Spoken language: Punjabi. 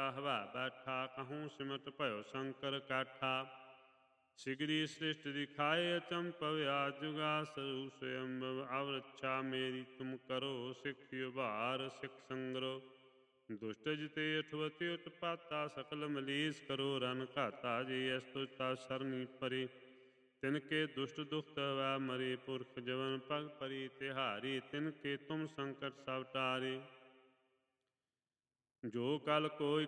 ਹਵਾ ਬੈਠਾ, ਕਹੂੰ ਸਿਮਟ ਭਇਓ ਸ਼ੰਕਰ ਕਾਠਾ। ਸਿਗਰੀ ਸ੍ਰਿਸ਼ਟ ਦਿਖਾਏ ਅਚੰਭਵ ਆਜੁਗਾ, ਸਰੂ ਸਵਯੰਭਵ ਅਵਰਛਾ ਮੇਰੀ ਤੁਮ ਕਰੋ। ਸਿੱਖ ਉਭਾਰ ਸਿੱਖ ਸੰਗਰੋ, ਦੁਸ਼ਟ ਜਿਤੇ ਅਠਵਤੀ ਉਤਪਾਤਾ, ਸਕਲ ਮਲੀਸ ਕਰੋ ਰਨ ਘਾਤਾ। ਜੀ ਅਸ ਤੁਜਤਾ ਸਰਨੀ ਪਰੀ, ਤਿਨ ਕੇ ਦੁਸ਼ਟ ਦੁਖਤ ਵੈ ਮਰੀ। ਪੁਰਖ ਜਵਨ ਪਗ ਪਰੀ ਤਿਹਾਰੀ, ਤਿਨ ਕੇ ਤੁਮ ਸੰਕਟ ਸਭ ਟਾਰੀ। ਜੋ ਕਲ ਕੋਈ